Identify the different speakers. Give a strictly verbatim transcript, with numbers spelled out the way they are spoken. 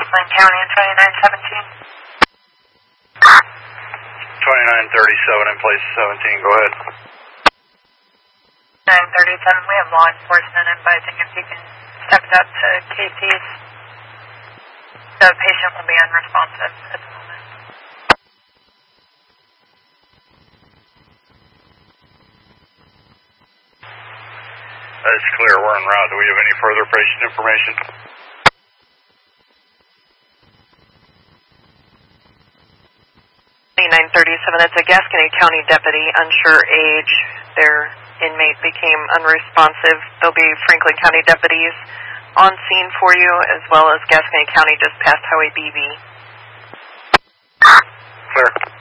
Speaker 1: Franklin County and twenty-nine seventeen.
Speaker 2: twenty-nine thirty-seven in place seventeen, go ahead.
Speaker 1: nine thirty-seven, we have law enforcement advising if you can step it up to K Cs. The patient will be unresponsive at the moment.
Speaker 2: That's clear, we're en route. Do we have any further patient information?
Speaker 3: nine thirty-seven, that's a Gascony County deputy, unsure age. Their inmate became unresponsive. There'll be Franklin County deputies on scene for you, as well as Gascony County just past Highway B B.
Speaker 2: Clear.